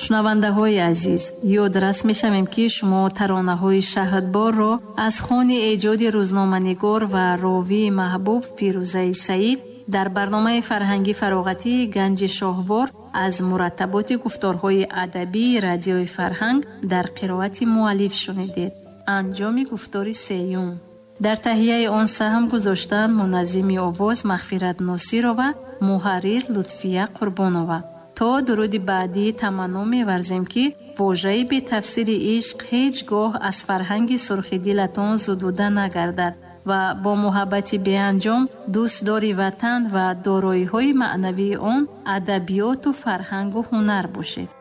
шунавандаҳои азиз, ёдрас мешавем ки шумо таронаҳои шаҳрборро аз хони эҷоди рӯзноманигор ва ровии маҳбуб Фирӯзаи Саид дар барномаи фарҳангӣ фароғатии Ганҷи Шоҳвор аз мураттаботи гуфторҳои адабии радиои Фарҳанг дар қироати муаллиф шунидед. анҷоми гуфтори сеюм. дар таҳияи он саҳм гузоштанд муназзими овоз Мағфират Носирова, муҳаррир Лутфия Қурбонова. то дуруди баъдӣ таманнум меварзем ки вожаи бетафсири ишқ ҳеҷ гоҳ аз фарҳанги сурхи дилатон зудуда нагардад ва бо муҳаббати беанҷом дӯстдори ватан ва дороиҳои маънавии он адабиёту фарҳангу ҳунар бошед.